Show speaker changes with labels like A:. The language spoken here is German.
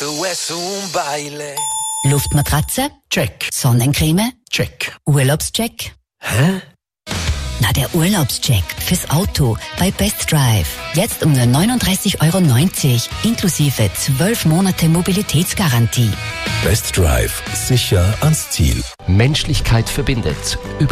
A: Esto es un baile.
B: Luftmatratze?
C: Check.
B: Sonnencreme?
C: Check.
B: Urlaubscheck?
C: Hä?
B: Na, der Urlaubscheck fürs Auto bei Best Drive. Jetzt um nur 39,90 € inklusive 12 Monate Mobilitätsgarantie.
D: Best Drive. Sicher ans Ziel.
E: Menschlichkeit verbindet.